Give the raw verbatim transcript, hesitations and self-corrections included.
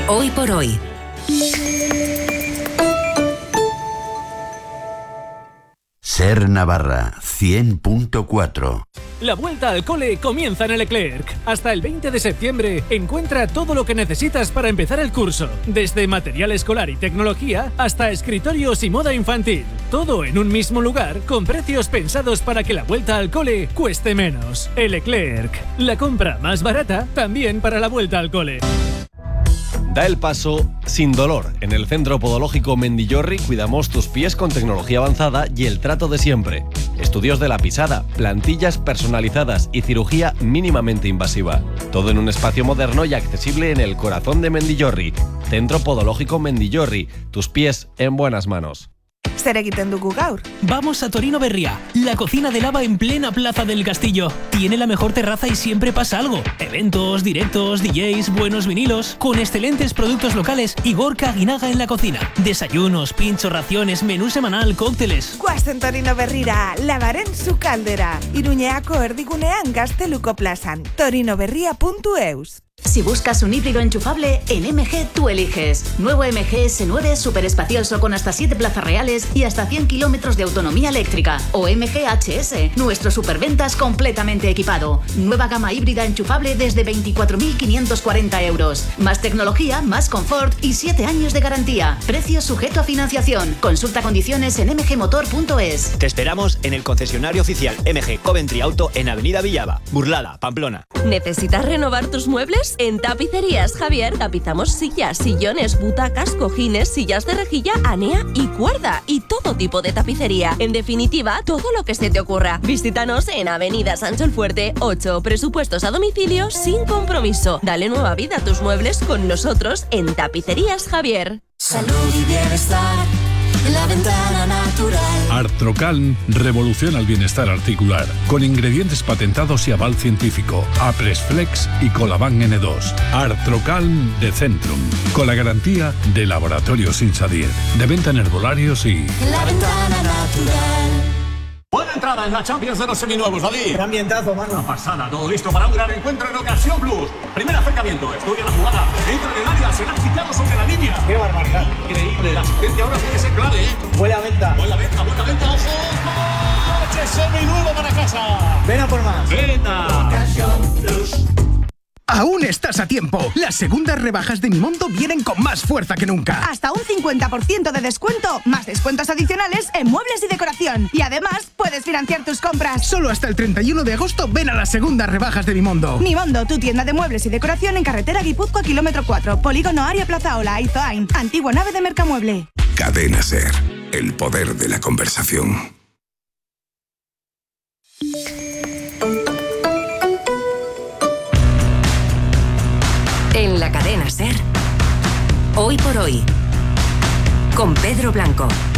Hoy por hoy. Ser Navarra, cien punto cuatro. La vuelta al cole comienza en el Leclerc. Hasta el veinte de septiembre encuentra todo lo que necesitas para empezar el curso. Desde material escolar y tecnología hasta escritorios y moda infantil. Todo en un mismo lugar con precios pensados para que la vuelta al cole cueste menos. El Leclerc. La compra más barata también para la vuelta al cole. Da el paso sin dolor. En el Centro Podológico Mendillorri cuidamos tus pies con tecnología avanzada y el trato de siempre. Estudios de la pisada, plantillas personalizadas y cirugía mínimamente invasiva. Todo en un espacio moderno y accesible en el corazón de Mendillorri. Centro Podológico Mendillorri. Tus pies en buenas manos. Zer egiten dugu gaur? Vamos a Torino Berria, la cocina de lava en plena Plaza del Castillo. Tiene la mejor terraza y siempre pasa algo. Eventos, directos, D Js, buenos vinilos, con excelentes productos locales y Gorka Aguinaga en la cocina. Desayunos, pinchos, raciones, menú semanal, cócteles. Guazen Torino Berrira, lavaren su caldera. Iruñeako erdigunean Gazteluko plazan. torinoberria punto eus. Si buscas un híbrido enchufable, en M G tú eliges. Nuevo M G S nueve super espacioso con hasta siete plazas reales y hasta cien kilómetros de autonomía eléctrica. O M G H S, nuestro superventas completamente equipado. Nueva gama híbrida enchufable desde veinticuatro mil quinientos cuarenta euros. Más tecnología, más confort y siete años de garantía. Precio sujeto a financiación. Consulta condiciones en m g motor punto es. Te esperamos en el concesionario oficial M G Coventry Auto en Avenida Villava, Burlada, Pamplona. ¿Necesitas renovar tus muebles? En Tapicerías Javier tapizamos sillas, sillones, butacas, cojines, sillas de rejilla, anea y cuerda y todo tipo de tapicería. En definitiva, todo lo que se te ocurra. Visítanos en Avenida Sancho el Fuerte ocho. Presupuestos a domicilio sin compromiso. Dale nueva vida a tus muebles con nosotros en Tapicerías Javier. Salud y bienestar en la ventana natural. Artrocalm revoluciona el bienestar articular con ingredientes patentados y aval científico. Apresflex y Colaban N dos. Artrocalm de Centrum, con la garantía de Laboratorios Insadiet, de venta en herbolarios y... La ventana natural. Buena entrada en la Champions de los seminuevos, David. Gran ambientazo, mano. Una pasada, todo listo para un gran encuentro en Ocasión Plus. Primer acercamiento, estudia la jugada. Entra en el área, será quitado sobre la línea. ¡Qué barbaridad! Increíble, la asistencia ahora tiene que ser clave, ¿eh? Buena venta. Buena venta, buena venta, ojo. ¡Coche seminuevo para casa! Ven a por más. ¡Venta! Ocasión Plus. Aún estás a tiempo. Las segundas rebajas de Mimondo vienen con más fuerza que nunca. Hasta un cincuenta por ciento de descuento, más descuentos adicionales en muebles y decoración. Y además, puedes financiar tus compras. Solo hasta el treinta y uno de agosto ven a las segundas rebajas de Mimondo. Mimondo, tu tienda de muebles y decoración en carretera Guipúzcoa, kilómetro cuatro, Polígono Aria Plaza Ola, Izoain, antigua nave de Mercamueble. Cadena Ser, el poder de la conversación. En la cadena SER, Hoy por hoy, con Pedro Blanco.